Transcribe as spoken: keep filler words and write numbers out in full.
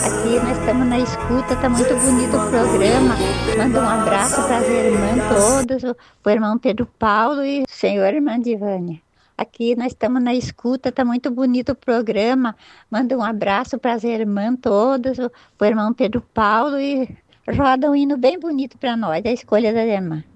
Aqui nós estamos na escuta, tá muito bonito o programa. Manda um abraço para as irmãs todas, o irmão Pedro Paulo e o senhor irmã Divânia. Aqui nós estamos na escuta, tá muito bonito o programa. Manda um abraço para as irmãs todas, o irmão Pedro Paulo e roda um hino bem bonito para nós, a escolha da irmã.